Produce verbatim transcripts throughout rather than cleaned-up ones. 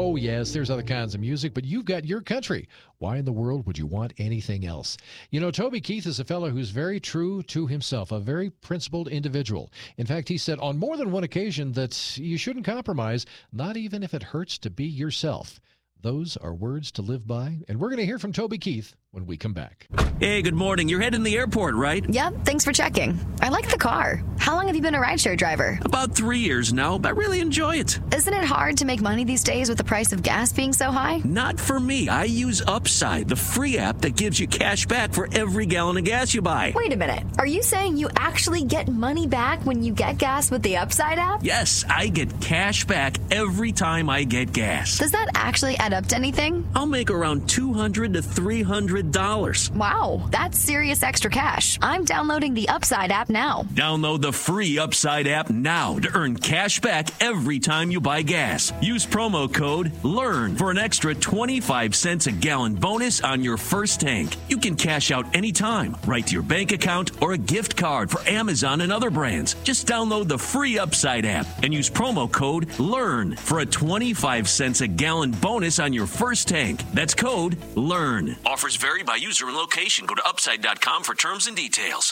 Oh, yes, there's other kinds of music, but you've got your country. Why in the world would you want anything else? You know, Toby Keith is a fellow who's very true to himself, a very principled individual. In fact, he said on more than one occasion that you shouldn't compromise, not even if it hurts to be yourself. Those are words to live by, and we're going to hear from Toby Keith when we come back. Hey, good morning. You're heading to the airport, right? Yep, thanks for checking. I like the car. How long have you been a rideshare driver? About three years now, but I really enjoy it. Isn't it hard to make money these days with the price of gas being so high? Not for me. I use Upside, the free app that gives you cash back for every gallon of gas you buy. Wait a minute. Are you saying you actually get money back when you get gas with the Upside app? Yes, I get cash back every time I get gas. Does that actually add up to anything? I'll make around two hundred to three hundred dollars. Wow, that's serious extra cash. I'm downloading the Upside app now. Download the free Upside app now to earn cash back every time you buy gas. Use promo code LEARN for an extra twenty-five cents a gallon bonus on your first tank. You can cash out anytime, right to your bank account or a gift card for Amazon and other brands. Just download the free Upside app and use promo code LEARN for a twenty-five cents a gallon bonus on your first tank. That's code LEARN. Offers vary by user and location. Go to upside dot com for terms and details.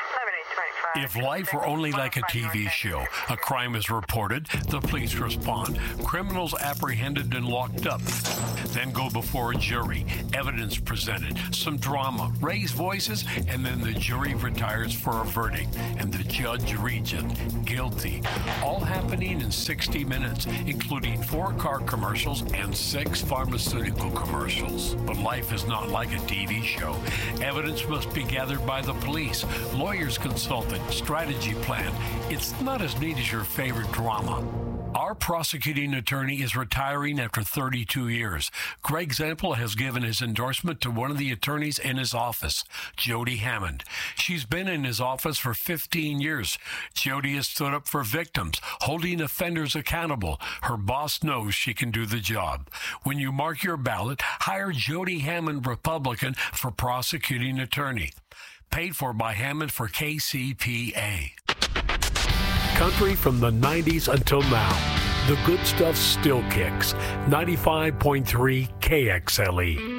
If life were only like a T V show, a crime is reported, the police respond, criminals apprehended and locked up, then go before a jury, evidence presented, some drama, raised voices, and then the jury retires for a verdict, and the judge reads it, guilty. All happening in sixty minutes, including four car commercials and six pharmaceutical commercials. But life is not like a T V show. Evidence must be gathered by the police, lawyers consulted, strategy plan. It's not as neat as your favorite drama. Our prosecuting attorney is retiring after thirty-two years. Greg Zemple has given his endorsement to one of the attorneys in his office, Jody Hammond. She's been in his office for fifteen years. Jody has stood up for victims, holding offenders accountable. Her boss knows she can do the job. When you mark your ballot, hire Jody Hammond, Republican, for prosecuting attorney. Paid for by Hammond for K C P A. Country from the nineties until now. The good stuff still kicks. ninety-five point three K X L E.